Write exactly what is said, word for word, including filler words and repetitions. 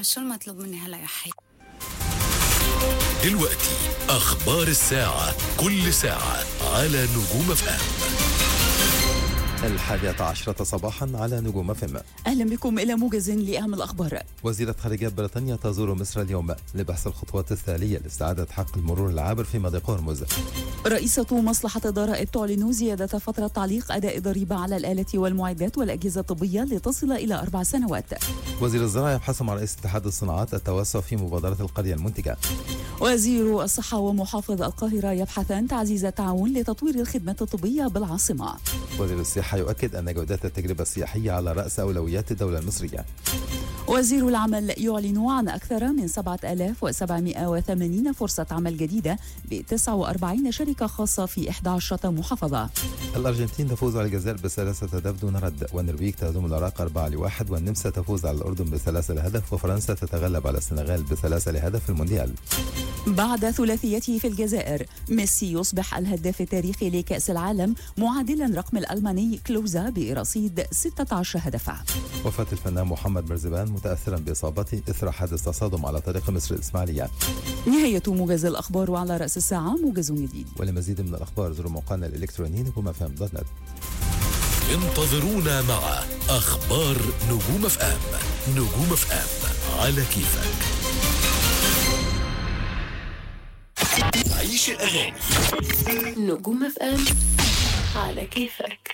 شو المطلوب مني هلا يا حي؟ دلوقتي أخبار الساعة، كل ساعة على نجوم اف ام. الحادية عشرة صباحا على نجوم اف ام. أهلا بكم إلى موجز لأهم الأخبار. وزيرة خارجية بريطانيا تزور مصر اليوم لبحث الخطوات التالية لاستعادة حق المرور العابر في مضيق هرمز. رئيسة مصلحة الضرائب تعلن زيادة فترة تعليق أداء الضريبة على الآلة والمعدات والأجهزة الطبية لتصل إلى أربع سنوات. وزير الزراعة يبحث مع رئيس اتحاد الصناعات التوسع في مبادرة القرية المنتجة. وزير الصحة ومحافظ القاهرة يبحثان تعزيز التعاون لتطوير الخدمات الطبية بالعاصمة. وزير السياحة يؤكد أن جودة التجربة السياحية على رأس أولويات الدولة المصرية. وزير العمل يعلن عن أكثر من سبعة آلاف وسبعمائة وثمانين فرصة عمل جديدة ب تسعة وأربعين شركة خاصة في إحدى عشرة محافظة. الأرجنتين تفوز على الجزائر بثلاثة أهداف دون رد، والنرويج تهزم العراق أربعة لواحد، والنمسا تفوز على الأردن بثلاثة لهدف، وفرنسا تتغلب على السنغال بثلاثة لهدف في المونديال. بعد ثلاثيته في الجزائر، ميسي يصبح الهداف التاريخي لكأس العالم معادلا رقم الألماني كلوزا برصيد ستة عشر هدفا. وفاة الفنان محمد مرزبان متأثرا بإصابته إثر حادث تصادم على طريق مصر الإسماعيلية. نهاية موجز الأخبار، وعلى رأس الساعة موجز جديد. ولمزيد من الأخبار زوروا موقعنا الإلكتروني نجوم اف ام دوت نت. انتظرونا مع أخبار نجوم اف ام. نجوم اف ام على كيفك. عيش الأغاني. نجوم اف ام على كيفك.